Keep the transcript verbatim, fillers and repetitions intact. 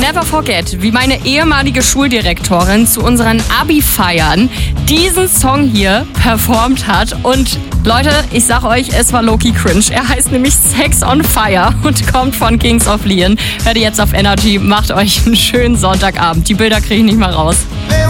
never forget, wie meine ehemalige Schuldirektorin zu unseren Abi-Feiern diesen Song hier performt hat. Und Leute, ich sag euch, es war low-key cringe. Er heißt nämlich Sex on Fire und kommt von Kings of Leon. Hört ihr jetzt auf Energy, macht euch einen schönen Sonntagabend. Die Bilder kriege ich nicht mal raus.